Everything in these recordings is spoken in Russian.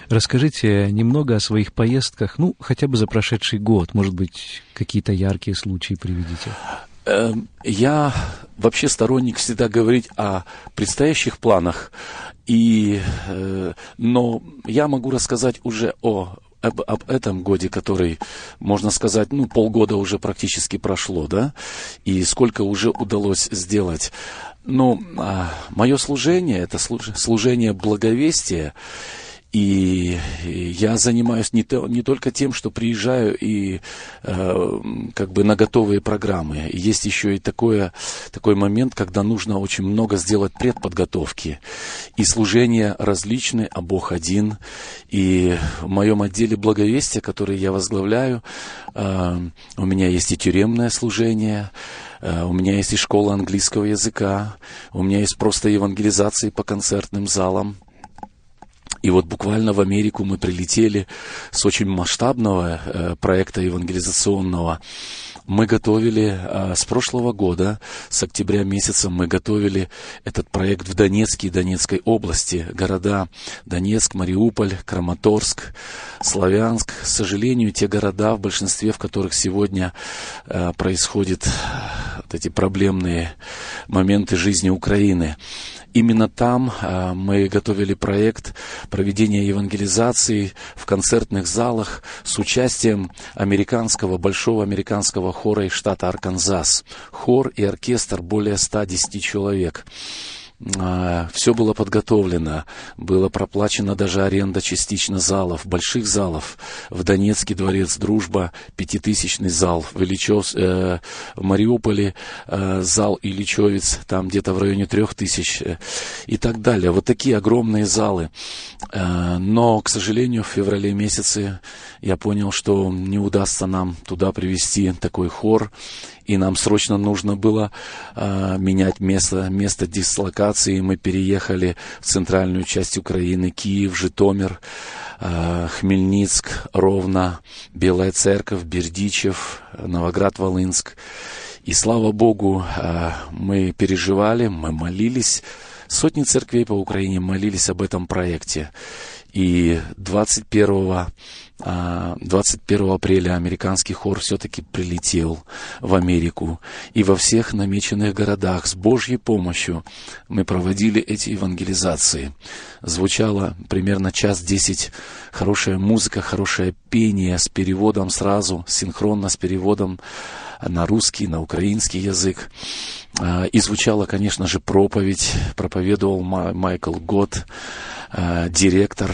Расскажите немного о своих поездках, ну, хотя бы за прошедший год. Может быть, какие-то яркие случаи приведите. Я вообще сторонник всегда говорить о предстоящих планах, но я могу рассказать уже об этом годе, который, можно сказать, полгода уже практически прошло, да, и сколько уже удалось сделать. Но мое служение, это служение благовестия, и я занимаюсь не только тем, что приезжаю и на готовые программы. Есть еще и такой момент, когда нужно очень много сделать предподготовки. И служения различные, а Бог один. И в моем отделе благовестия, который я возглавляю, у меня есть и тюремное служение, у меня есть и школа английского языка, у меня есть просто евангелизации по концертным залам. И вот буквально в Америку мы прилетели с очень масштабного проекта евангелизационного. Мы готовили с прошлого года, с октября месяца, мы готовили этот проект в Донецке и Донецкой области. Города Донецк, Мариуполь, Краматорск, Славянск. К сожалению, те города, в большинстве в которых сегодня происходят вот эти проблемные моменты жизни Украины. Именно там мы готовили проект проведения евангелизации в концертных залах с участием большого американского хора из штата Арканзас. Хор и оркестр более 110 человек. Все было подготовлено, была проплачена даже аренда частично залов, больших залов. В Донецке дворец «Дружба», 5000-ный зал, в Мариуполе зал Ильичевец, там где-то в районе 3000 и так далее. Вот такие огромные залы. Но, к сожалению, в феврале месяце я понял, что не удастся нам туда привести такой хор, и нам срочно нужно было менять место дислокации. Мы переехали в центральную часть Украины: Киев, Житомир, Хмельницк, Ровно, Белая Церковь, Бердичев, Новоград-Волынск. И слава Богу, мы переживали, мы молились. Сотни церквей по Украине молились об этом проекте. И 21 апреля американский хор все-таки прилетел в Америку. И во всех намеченных городах с Божьей помощью мы проводили эти евангелизации. Звучало примерно 1:10 хорошая музыка, хорошее пение с переводом сразу, синхронно с переводом на русский, на украинский язык. И звучала, конечно же, проповедь. Проповедовал Майкл Гот, директор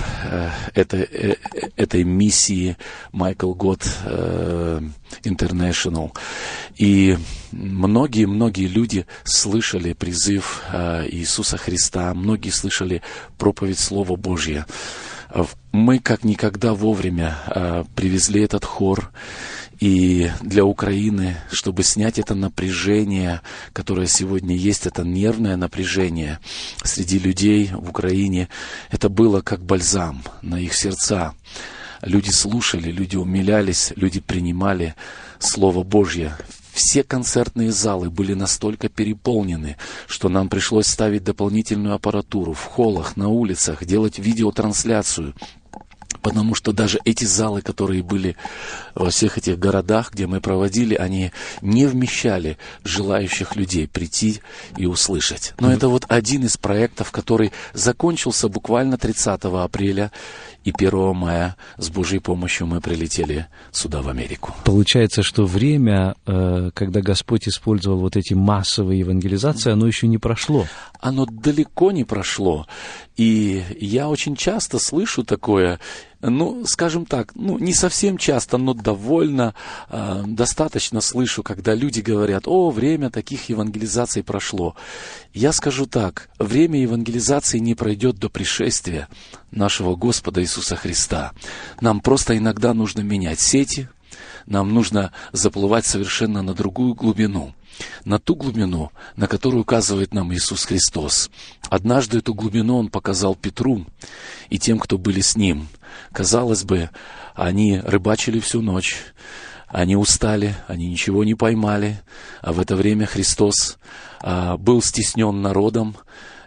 этой миссии Майкл Гот International. И многие люди слышали призыв Иисуса Христа, многие слышали проповедь Слова Божьего. Мы как никогда вовремя привезли этот хор. И для Украины, чтобы снять это напряжение, которое сегодня есть, это нервное напряжение среди людей в Украине, это было как бальзам на их сердца. Люди слушали, люди умилялись, люди принимали Слово Божье. Все концертные залы были настолько переполнены, что нам пришлось ставить дополнительную аппаратуру в холлах, на улицах, делать видеотрансляцию. Потому что даже эти залы, которые были во всех этих городах, где мы проводили, они не вмещали желающих людей прийти и услышать. Но это вот один из проектов, который закончился буквально 30 апреля, и 1 мая с Божьей помощью мы прилетели сюда, в Америку. Получается, что время, когда Господь использовал вот эти массовые евангелизации, оно еще не прошло. Оно далеко не прошло. И я очень часто слышу такое, скажем так, не совсем часто, но довольно достаточно слышу, когда люди говорят: время таких евангелизаций прошло. Я скажу так: время евангелизации не пройдет до пришествия нашего Господа Иисуса Христа. Нам просто иногда нужно менять сети, нам нужно заплывать совершенно на другую глубину. На ту глубину, на которую указывает нам Иисус Христос. Однажды эту глубину Он показал Петру и тем, кто были с ним. Казалось бы, они рыбачили всю ночь, они устали, они ничего не поймали, а в это время Христос был стеснен народом,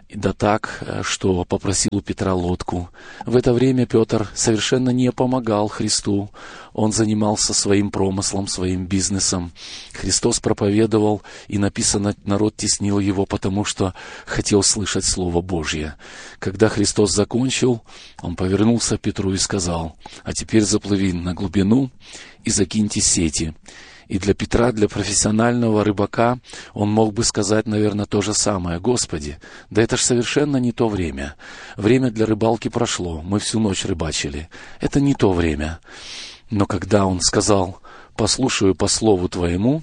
да так, что попросил у Петра лодку. В это время Петр совершенно не помогал Христу. Он занимался своим промыслом, своим бизнесом. Христос проповедовал, и написано, народ теснил его, потому что хотел слышать Слово Божье. Когда Христос закончил, он повернулся к Петру и сказал: «А теперь заплыви на глубину и закиньте сети». И для Петра, для профессионального рыбака, он мог бы сказать, наверное, то же самое: «Господи, да это ж совершенно не то время. Время для рыбалки прошло, мы всю ночь рыбачили. Это не то время». Но когда он сказал: «Послушаю по слову Твоему»,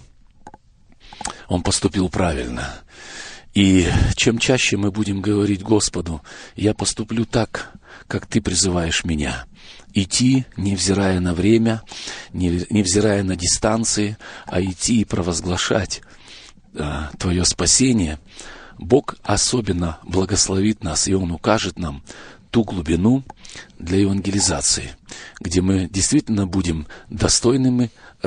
он поступил правильно. И чем чаще мы будем говорить Господу: «Я поступлю так, как Ты призываешь меня», идти, невзирая на время, невзирая на дистанции, а идти и провозглашать Твое спасение, Бог особенно благословит нас, и Он укажет нам ту глубину для евангелизации, где мы действительно будем достойными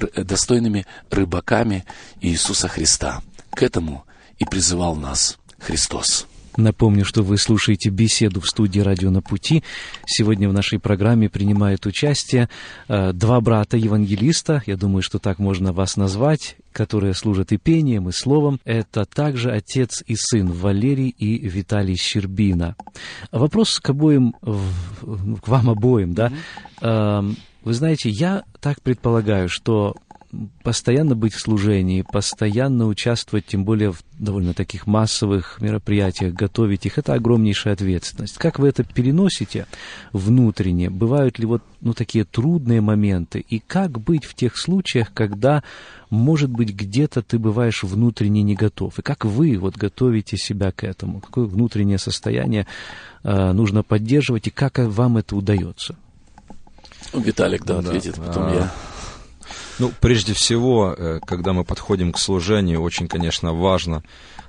рыбаками Иисуса Христа. К этому и призывал нас Христос. Напомню, что вы слушаете беседу в студии «Радио на пути». Сегодня в нашей программе принимают участие два брата-евангелиста, я думаю, что так можно вас назвать, которые служат и пением, и словом. Это также отец и сын Валерий и Виталий Щербина. Вопрос к вам обоим, да? Вы знаете, я так предполагаю, что постоянно быть в служении, постоянно участвовать, тем более в довольно таких массовых мероприятиях, готовить их, это огромнейшая ответственность. Как вы это переносите внутренне? Бывают ли такие трудные моменты? И как быть в тех случаях, когда, может быть, где-то ты бываешь внутренне не готов? И как вы готовите себя к этому? Какое внутреннее состояние нужно поддерживать, и как вам это удается? Виталик, ответит, потом я. Прежде всего, когда мы подходим к служению, очень, конечно, важно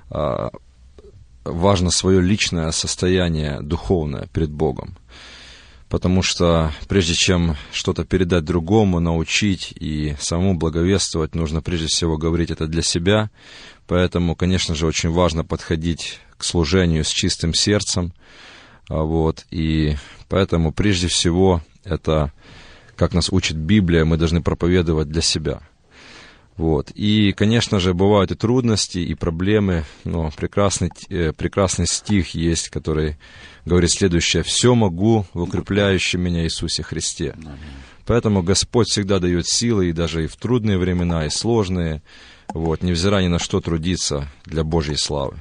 свое личное состояние духовное перед Богом. Потому что прежде чем что-то передать другому, научить и самому благовествовать, нужно прежде всего говорить это для себя. Поэтому, конечно же, очень важно подходить к служению с чистым сердцем. И поэтому прежде всего это, как нас учит Библия, мы должны проповедовать для себя. И, конечно же, бывают и трудности, и проблемы, но прекрасный стих есть, который говорит следующее: «Все могу в укрепляющем меня Иисусе Христе». Поэтому Господь всегда дает силы, и даже и в трудные времена, и сложные, невзирая ни на что, трудиться для Божьей славы.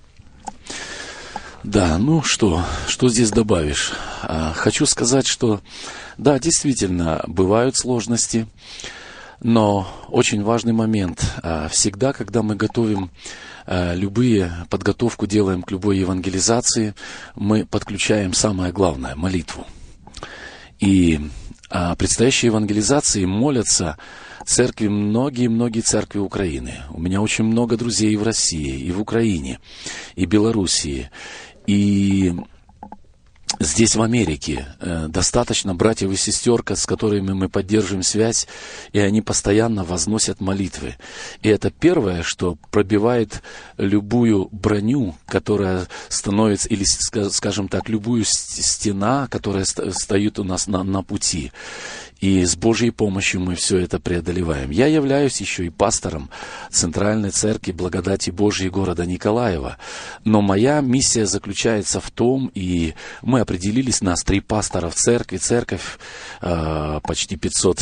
Да, что здесь добавишь? Хочу сказать, что, да, действительно, бывают сложности, но очень важный момент. Всегда, когда мы готовим подготовку делаем к любой евангелизации, мы подключаем самое главное — молитву. И предстоящей евангелизации молятся церкви, многие церкви Украины. У меня очень много друзей и в России, и в Украине, и Белоруссии, и здесь, в Америке, достаточно братьев и сестер, с которыми мы поддерживаем связь, и они постоянно возносят молитвы. И это первое, что пробивает любую броню, которая становится, или, скажем так, любую стена, которая стоит у нас на пути. И с Божьей помощью мы все это преодолеваем. Я являюсь еще и пастором Центральной Церкви Благодати Божьей города Николаева. Но моя миссия заключается в том, и мы определились, нас 3 пастора в церкви. Церковь почти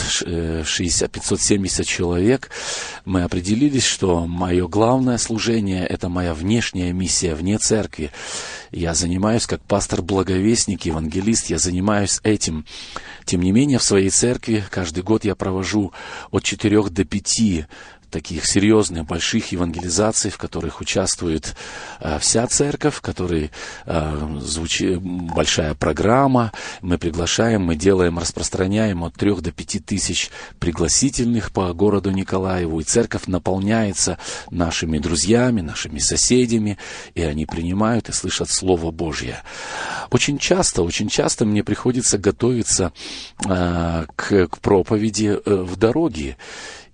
570 человек. Мы определились, что мое главное служение — это моя внешняя миссия вне церкви. Я занимаюсь как пастор-благовестник, евангелист, я занимаюсь этим. Тем не менее, в своей церкви каждый год я провожу от 4 до 5 таких серьезных, больших евангелизаций, в которых участвует вся церковь, в которой звучит большая программа. Мы приглашаем, мы делаем, распространяем от 3 до 5 тысяч пригласительных по городу Николаеву. И церковь наполняется нашими друзьями, нашими соседями, и они принимают и слышат Слово Божье. Очень часто мне приходится готовиться к проповеди в дороге.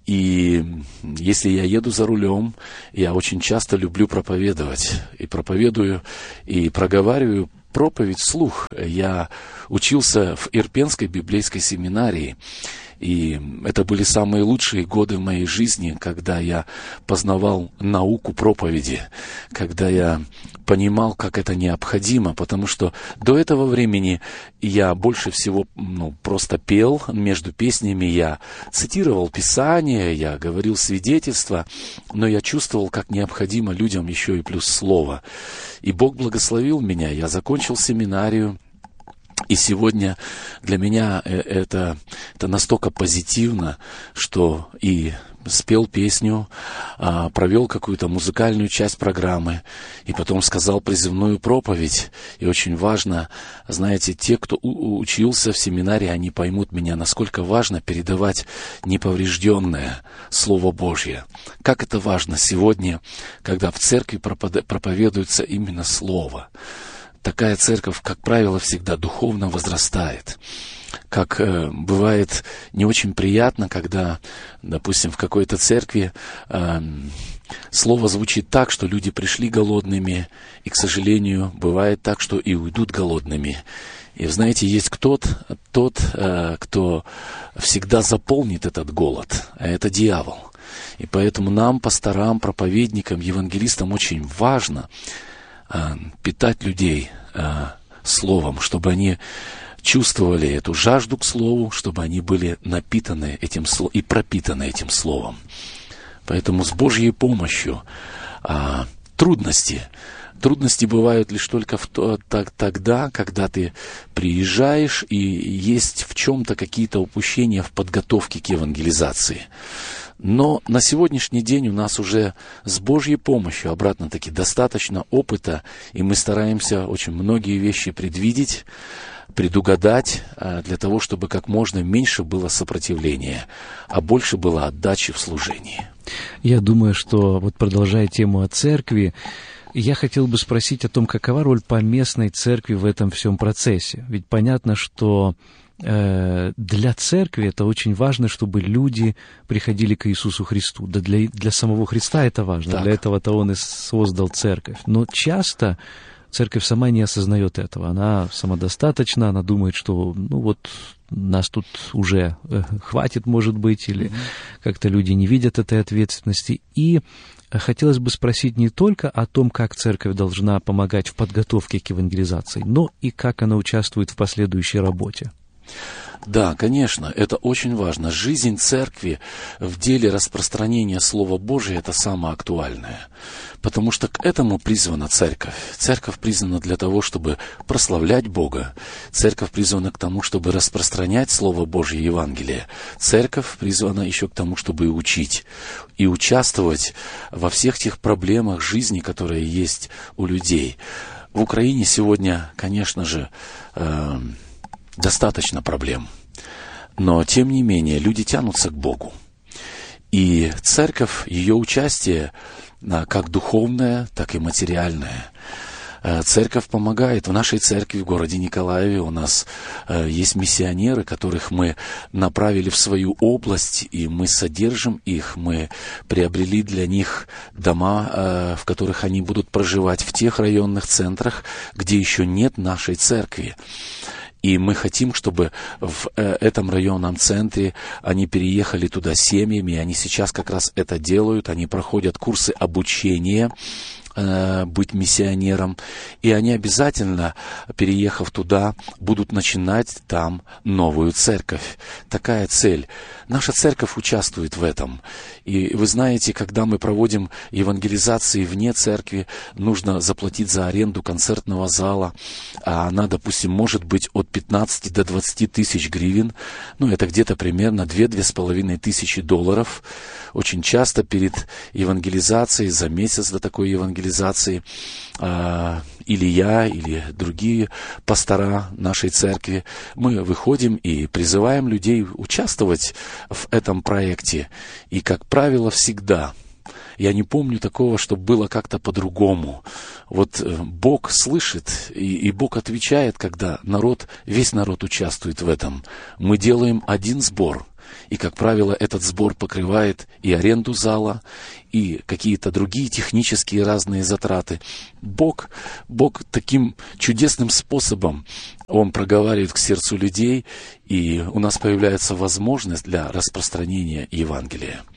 И если я еду за рулем, я очень часто люблю проповедовать. И проповедую, и проговариваю проповедь вслух. Я учился в Ирпенской библейской семинарии. И это были самые лучшие годы в моей жизни, когда я познавал науку проповеди, когда я понимал, как это необходимо, потому что до этого времени я больше всего просто пел, между песнями я цитировал Писание, я говорил свидетельства, но я чувствовал, как необходимо людям еще и плюс слово. И Бог благословил меня, я закончил семинарию. И сегодня для меня это настолько позитивно, что и спел песню, провел какую-то музыкальную часть программы, и потом сказал призывную проповедь. И очень важно, знаете, те, кто учился в семинарии, они поймут меня, насколько важно передавать неповрежденное Слово Божье. Как это важно сегодня, когда в церкви проповедуется именно Слово. Такая церковь, как правило, всегда духовно возрастает. Как бывает не очень приятно, когда, допустим, в какой-то церкви слово звучит так, что люди пришли голодными, и, к сожалению, бывает так, что и уйдут голодными. И, знаете, есть тот, кто всегда заполнит этот голод, а это дьявол. И поэтому нам, пасторам, проповедникам, евангелистам очень важно питать людей словом, чтобы они чувствовали эту жажду к слову, чтобы они были напитаны этим словом и пропитаны этим словом. Поэтому с Божьей помощью трудности бывают лишь только тогда, когда ты приезжаешь и есть в чем-то какие-то упущения в подготовке к евангелизации. Но на сегодняшний день у нас уже с Божьей помощью, обратно-таки, достаточно опыта, и мы стараемся очень многие вещи предвидеть, предугадать, для того, чтобы как можно меньше было сопротивления, а больше было отдачи в служении. Я думаю, что, вот продолжая тему о церкви, я хотел бы спросить о том, какова роль поместной церкви в этом всем процессе. Ведь понятно, что для церкви это очень важно, чтобы люди приходили к Иисусу Христу. Да для самого Христа это важно, так. Для этого-то Он и создал церковь. Но часто церковь сама не осознает этого. Она самодостаточна, она думает, что нас тут уже хватит, может быть, или как-то люди не видят этой ответственности. И хотелось бы спросить не только о том, как церковь должна помогать в подготовке к евангелизации, но и как она участвует в последующей работе. Да, конечно, это очень важно. Жизнь церкви в деле распространения Слова Божия – это самое актуальное. Потому что к этому призвана церковь. Церковь призвана для того, чтобы прославлять Бога. Церковь призвана к тому, чтобы распространять Слово Божье, Евангелие. Церковь призвана еще к тому, чтобы учить и участвовать во всех тех проблемах жизни, которые есть у людей. В Украине сегодня, конечно же, достаточно проблем. Но, тем не менее, люди тянутся к Богу. И церковь, ее участие, как духовное, так и материальное. Церковь помогает. В нашей церкви в городе Николаеве у нас есть миссионеры, которых мы направили в свою область, и мы содержим их. Мы приобрели для них дома, в которых они будут проживать в тех районных центрах, где еще нет нашей церкви. И мы хотим, чтобы в этом районном центре они переехали туда семьями, и они сейчас как раз это делают, они проходят курсы обучения быть миссионером, и они обязательно, переехав туда, будут начинать там новую церковь. Такая цель. Наша церковь участвует в этом. И вы знаете, когда мы проводим евангелизации вне церкви, нужно заплатить за аренду концертного зала, а она, допустим, может быть от 15 до 20 тысяч гривен, это где-то примерно 2-2,5 тысячи долларов. Очень часто перед евангелизацией, за месяц до такой евангелизации, или я, или другие пастора нашей церкви, мы выходим и призываем людей участвовать в этом проекте. И, как правило, всегда, я не помню такого, чтобы было как-то по-другому. Бог слышит, и Бог отвечает, когда весь народ участвует в этом. Мы делаем один сбор. И, как правило, этот сбор покрывает и аренду зала, и какие-то другие технические разные затраты. Бог таким чудесным способом, Он проговаривает к сердцу людей, и у нас появляется возможность для распространения Евангелия.